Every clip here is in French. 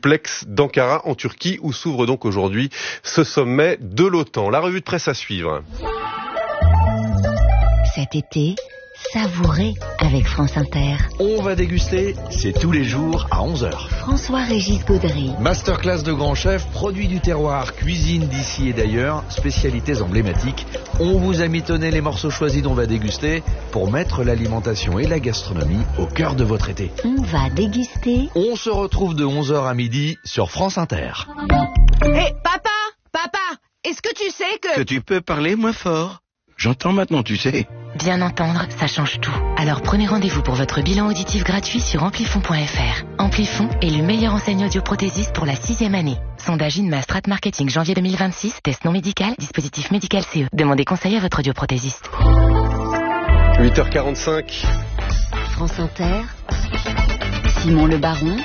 complexe d'Ankara en Turquie où s'ouvre donc aujourd'hui ce sommet de l'OTAN. La revue de presse à suivre. Cet été, savourez avec France Inter. On va déguster, c'est tous les jours à 11h. François-Régis Gaudry. Masterclass de grands chefs, produits du terroir, cuisine d'ici et d'ailleurs, spécialités emblématiques. On vous a mitonné les morceaux choisis dont on va déguster pour mettre l'alimentation et la gastronomie au cœur de votre été. On va déguster. On se retrouve de 11h à midi sur France Inter. Hé, papa, est-ce que tu sais que... Que tu peux parler moins fort. J'entends maintenant, tu sais. Bien entendre, ça change tout. Alors prenez rendez-vous pour votre bilan auditif gratuit sur amplifon.fr. Amplifon est le meilleur enseignant audioprothésiste pour la 6e année. Sondage INMA Strat Marketing janvier 2026, test non médical, dispositif médical CE. Demandez conseil à votre audioprothésiste. 8h45. France Inter. Simon Le Baron.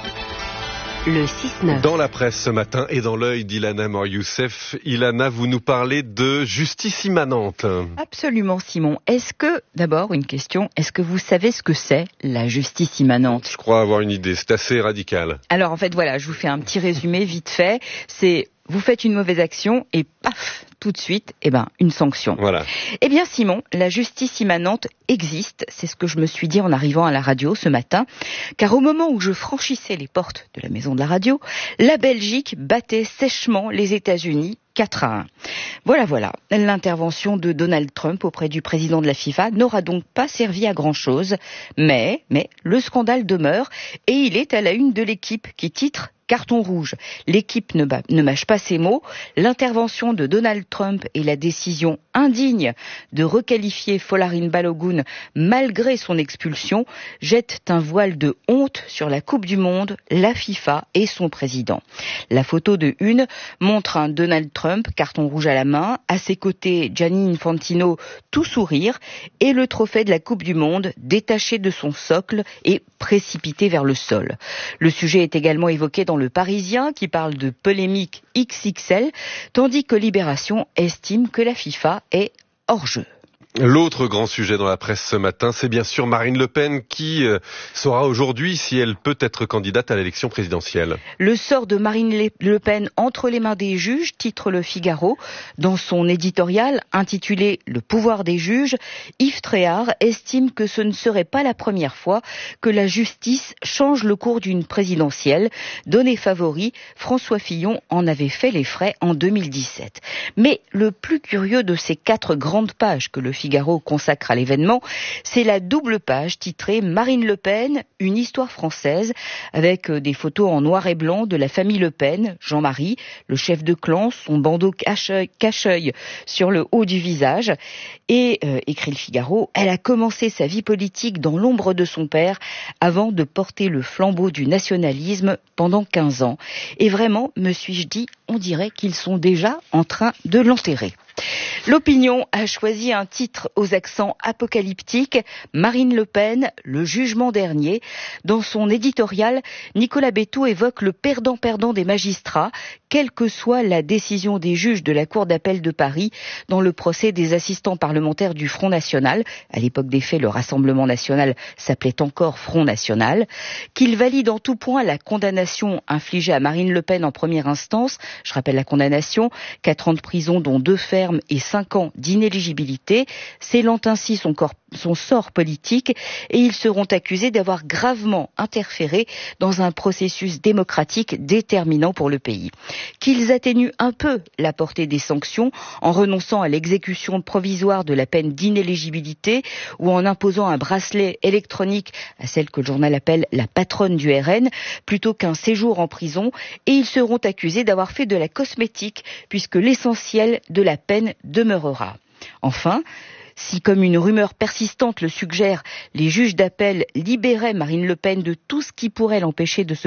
Le 6-9. Dans la presse ce matin et dans l'œil d'Ilana Mor-Youssef. Ilana, vous nous parlez de justice immanente. Absolument, Simon. D'abord une question, est-ce que vous savez ce que c'est la justice immanente ? Je crois avoir une idée, c'est assez radical. Alors en fait voilà, je vous fais un petit résumé vite fait. C'est, vous faites une mauvaise action et paf, tout de suite, une sanction. Voilà. Eh bien Simon, la justice immanente existe, c'est ce que je me suis dit en arrivant à la radio ce matin, car au moment où je franchissais les portes de la maison de la radio, la Belgique battait sèchement les États-Unis 4-1. Voilà. L'intervention de Donald Trump auprès du président de la FIFA n'aura donc pas servi à grand-chose, mais le scandale demeure et il est à la une de l'équipe qui titre carton rouge. L'équipe ne mâche pas ses mots. L'intervention de Donald Trump et la décision indigne de requalifier Folarin Balogun malgré son expulsion jettent un voile de honte sur la Coupe du Monde, la FIFA et son président. La photo de une montre un Donald Trump, carton rouge à la main, à ses côtés Gianni Infantino, tout sourire, et le trophée de la Coupe du Monde détaché de son socle et précipité vers le sol. Le sujet est également évoqué dans Le Parisien qui parle de polémique XXL, tandis que Libération estime que la FIFA est hors jeu. L'autre grand sujet dans la presse ce matin, c'est bien sûr Marine Le Pen qui saura aujourd'hui si elle peut être candidate à l'élection présidentielle. Le sort de Marine Le Pen entre les mains des juges, titre Le Figaro. Dans son éditorial intitulé Le pouvoir des juges, Yves Tréhard estime que ce ne serait pas la première fois que la justice change le cours d'une présidentielle. Donné favori, François Fillon en avait fait les frais en 2017. Mais le plus curieux de ces 4 grandes pages que Le Figaro consacre à l'événement, c'est la double page titrée Marine Le Pen, une histoire française, avec des photos en noir et blanc de la famille Le Pen, Jean-Marie, le chef de clan, son bandeau cache-œil sur le haut du visage. Et, écrit Le Figaro, elle a commencé sa vie politique dans l'ombre de son père avant de porter le flambeau du nationalisme pendant 15 ans. Et vraiment, me suis-je dit, on dirait qu'ils sont déjà en train de l'enterrer. L'Opinion a choisi un titre aux accents apocalyptiques, Marine Le Pen, le jugement dernier. Dans son éditorial, Nicolas Bétou évoque le perdant-perdant des magistrats, quelle que soit la décision des juges de la Cour d'appel de Paris dans le procès des assistants parlementaires du Front National. À l'époque des faits, le Rassemblement National s'appelait encore Front National. Qu'il valide en tout point la condamnation infligée à Marine Le Pen en première instance. Je rappelle la condamnation, 4 ans de prison dont 2 fermes et 5 ans d'inéligibilité, scellant ainsi son sort politique, et ils seront accusés d'avoir gravement interféré dans un processus démocratique déterminant pour le pays. Qu'ils atténuent un peu la portée des sanctions en renonçant à l'exécution provisoire de la peine d'inéligibilité ou en imposant un bracelet électronique à celle que le journal appelle la patronne du RN plutôt qu'un séjour en prison, et ils seront accusés d'avoir fait de la cosmétique puisque l'essentiel de la peine demeurera. Enfin, si, comme une rumeur persistante le suggère, les juges d'appel libéraient Marine Le Pen de tout ce qui pourrait l'empêcher de se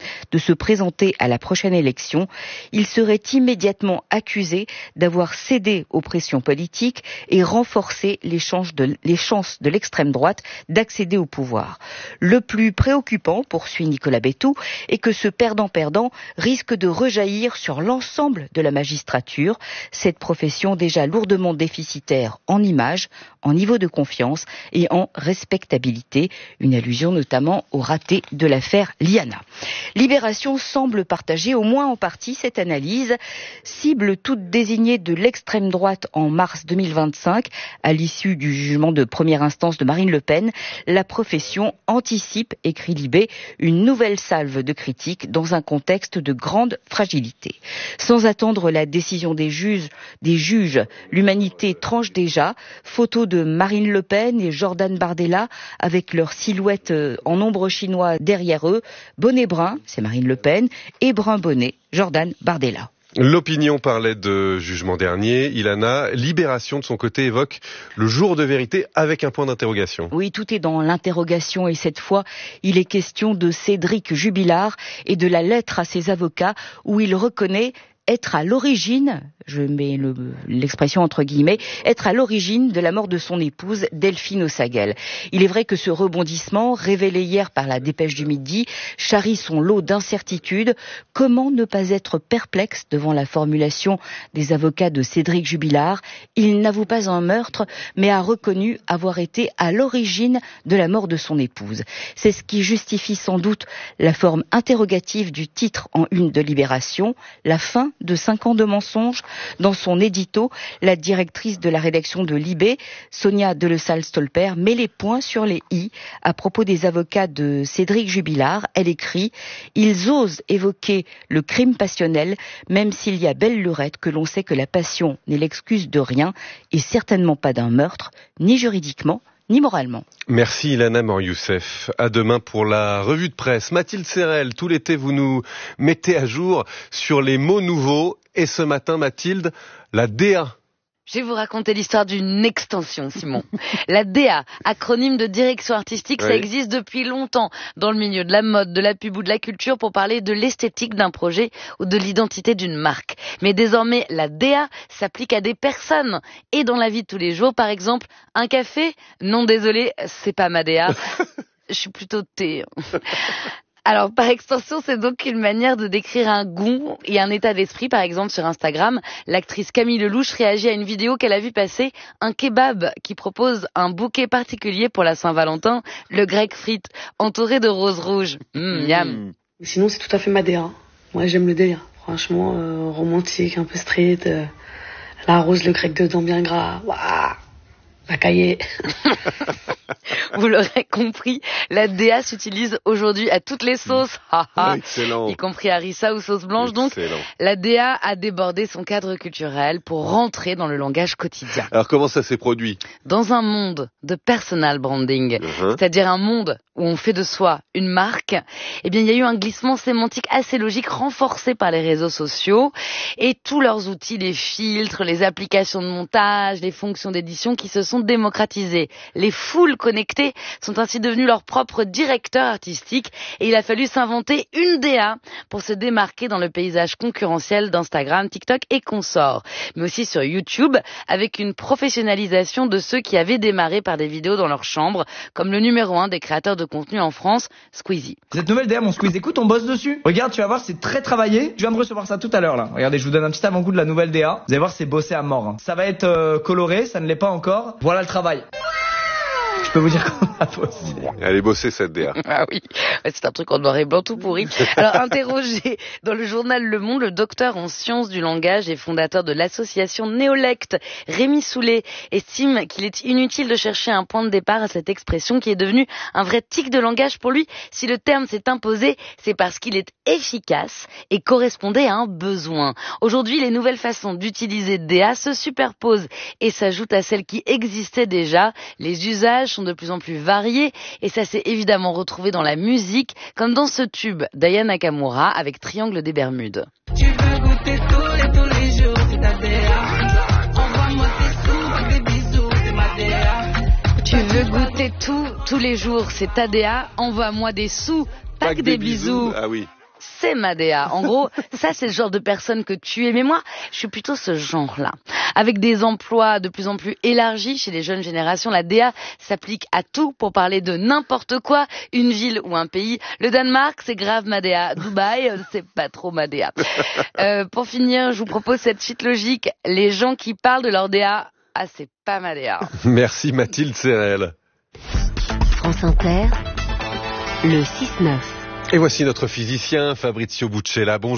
présenter à la prochaine élection, il serait immédiatement accusé d'avoir cédé aux pressions politiques et renforcé les chances de l'extrême droite d'accéder au pouvoir. Le plus préoccupant, poursuit Nicolas Bétou, est que ce perdant-perdant risque de rejaillir sur l'ensemble de la magistrature, cette profession déjà lourdement déficitaire en images âge, en niveau de confiance et en respectabilité. Une allusion notamment au raté de l'affaire Liana. Libération semble partager au moins en partie cette analyse. Cible toute désignée de l'extrême droite en mars 2025, à l'issue du jugement de première instance de Marine Le Pen, la profession anticipe, écrit Libé, une nouvelle salve de critiques dans un contexte de grande fragilité. Sans attendre la décision des juges, l'humanité tranche déjà. Photo de Marine Le Pen et Jordan Bardella avec leur silhouette en ombre chinois derrière eux. Bonnet brun, c'est Marine Le Pen, et brun bonnet, Jordan Bardella. L'opinion parlait de jugement dernier. Ilana, Libération de son côté évoque le jour de vérité avec un point d'interrogation. Oui, tout est dans l'interrogation et cette fois, il est question de Cédric Jubilard et de la lettre à ses avocats où il reconnaît être à l'origine, je mets l'expression entre guillemets, être à l'origine de la mort de son épouse Delphine Ossagel. Il est vrai que ce rebondissement, révélé hier par la Dépêche du Midi, charrie son lot d'incertitudes. Comment ne pas être perplexe devant la formulation des avocats de Cédric Jubilard? Il n'avoue pas un meurtre, mais a reconnu avoir été à l'origine de la mort de son épouse. C'est ce qui justifie sans doute la forme interrogative du titre en une de Libération, la fin de 5 ans de mensonges. Dans son édito, la directrice de la rédaction de Libé, Sonia Delessal-Stolper, met les points sur les i à propos des avocats de Cédric Jubilard. Elle écrit « Ils osent évoquer le crime passionnel, même s'il y a belle lurette que l'on sait que la passion n'est l'excuse de rien et certainement pas d'un meurtre, ni juridiquement, ni moralement. » Merci Ilana Mor-Youssef. À demain pour la revue de presse. Mathilde Serrel, tout l'été vous nous mettez à jour sur les mots nouveaux. Et ce matin, Mathilde, la DA. Je vais vous raconter l'histoire d'une extension, Simon. La DA, acronyme de direction artistique, ça existe depuis longtemps dans le milieu de la mode, de la pub ou de la culture pour parler de l'esthétique d'un projet ou de l'identité d'une marque. Mais désormais, la DA s'applique à des personnes. Et dans la vie de tous les jours, par exemple, un café? Non, désolé, c'est pas ma DA. Je suis plutôt thé. Alors, par extension, c'est donc une manière de décrire un goût et un état d'esprit. Par exemple, sur Instagram, l'actrice Camille Lelouch réagit à une vidéo qu'elle a vue passer, un kebab qui propose un bouquet particulier pour la Saint-Valentin, le grec frites, entouré de roses rouges. Miam. Sinon, c'est tout à fait ma DA. Moi, j'aime le délire. Franchement, romantique, un peu street. La rose, le grec dedans bien gras. Waouh, la cahier. Vous l'aurez compris, la DA s'utilise aujourd'hui à toutes les sauces, y compris harissa ou sauce blanche. Donc, la DA a débordé son cadre culturel pour rentrer dans le langage quotidien. Alors, comment ça s'est produit? Dans un monde de personal branding, c'est-à-dire un monde où on fait de soi une marque, eh bien, il y a eu un glissement sémantique assez logique renforcé par les réseaux sociaux et tous leurs outils, les filtres, les applications de montage, les fonctions d'édition qui se sont démocratisées. Les foules connectés sont ainsi devenus leurs propres directeurs artistiques et il a fallu s'inventer une DA pour se démarquer dans le paysage concurrentiel d'Instagram, TikTok et consorts, mais aussi sur YouTube avec une professionnalisation de ceux qui avaient démarré par des vidéos dans leur chambre, comme le numéro 1 des créateurs de contenu en France, Squeezie. Cette nouvelle DA, mon Squeeze, écoute, on bosse dessus. Regarde, tu vas voir, c'est très travaillé. Je viens de recevoir ça tout à l'heure là. Regardez, je vous donne un petit avant-goût de la nouvelle DA. Vous allez voir, c'est bossé à mort. Ça va être coloré, ça ne l'est pas encore. Voilà le travail. Je peux vous dire qu'on a bossé. Elle est bossée cette DA. Ah oui, c'est un truc en noir et blanc tout pourri. Alors interrogé dans le journal Le Monde, le docteur en sciences du langage et fondateur de l'association Néolect, Rémi Soulet, estime qu'il est inutile de chercher un point de départ à cette expression qui est devenue un vrai tic de langage pour lui. Si le terme s'est imposé, c'est parce qu'il est efficace et correspondait à un besoin. Aujourd'hui, les nouvelles façons d'utiliser DA se superposent et s'ajoutent à celles qui existaient déjà. Les usages sont de plus en plus variés et ça s'est évidemment retrouvé dans la musique comme dans ce tube d'Aya Nakamura avec Triangle des Bermudes. Tu veux goûter tous les jours, c'est ta DA. Envoie-moi tes sous, des bisous, c'est ma DA. Tu veux goûter tous les jours, c'est ta DA. Envoie-moi des sous, pas que des bisous. Ah oui. C'est ma DA. En gros, ça c'est le genre de personne que tu es. Mais moi, je suis plutôt ce genre-là. Avec des emplois de plus en plus élargis chez les jeunes générations, la DA s'applique à tout pour parler de n'importe quoi, une ville ou un pays. Le Danemark, c'est grave ma DA. Dubaï, c'est pas trop ma DA. Pour finir, je vous propose cette suite logique. Les gens qui parlent de leur DA Ah, c'est pas ma DA. Merci Mathilde Serrel. France Inter, le 6-9. Et voici notre physicien Fabrizio Buccella. Bonjour.